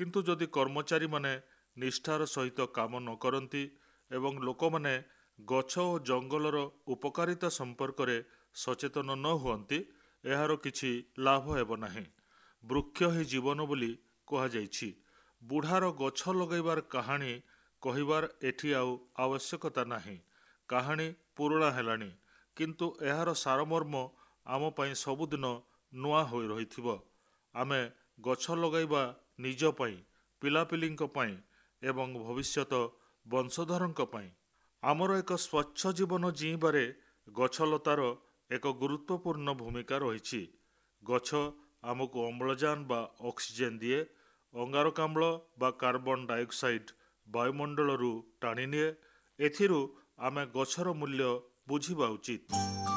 କିନ୍ତୁ ଯଦି କର୍ମଚାରୀମାନେ ନିଷ୍ଠାର ସହିତ କାମ ନ କରନ୍ତି ଏବଂ ଲୋକମାନେ ଗଛ ଓ ଜଙ୍ଗଲର ଉପକାରିତା ସମ୍ପର୍କରେ ସଚେତନ ନ ହୁଅନ୍ତି, ଏହାର କିଛି ଲାଭ ହେବ ନାହିଁ। ବୃକ୍ଷ ହିଁ ଜୀବନ ବୋଲି କୁହାଯାଇଛି। ବୁଢ଼ାର ଗଛ ଲଗାଇବାର କାହାଣୀ କହିବାର ଏଠି ଆଉ ଆବଶ୍ୟକତା ନାହିଁ। କାହାଣୀ ପୁରୁଣା ହେଲାଣି, କିନ୍ତୁ ଏହାର ସାରମର୍ମ ଆମ ପାଇଁ ସବୁଦିନ ନୂଆ ହୋଇ ରହିଥିବ। ଆମେ ଗଛ ଲଗାଇବା ନିଜ ପାଇଁ, ପିଲାପିଲିଙ୍କ ପାଇଁ ଏବଂ ଭବିଷ୍ୟତ ବଂଶଧରଙ୍କ ପାଇଁ। ଆମର ଏକ ସ୍ୱଚ୍ଛ ଜୀବନ ଜୀଇଁବାରେ ଗଛଲତାର ଏକ ଗୁରୁତ୍ୱପୂର୍ଣ୍ଣ ଭୂମିକା ରହିଛି। ଗଛ ଆମକୁ ଅମ୍ଳଜାନ ବା ଅକ୍ସିଜେନ୍ ଦିଏ, ଅଙ୍ଗାରକାମ୍ଳ ବା କାର୍ବନ ଡାଇଅକ୍ସାଇଡ୍ ବାୟୁମଣ୍ଡଳରୁ ଟାଣିନିଏ। ଏଥିରୁ ଆମେ ଗଛର ମୂଲ୍ୟ ବୁଝିବା ଉଚିତ।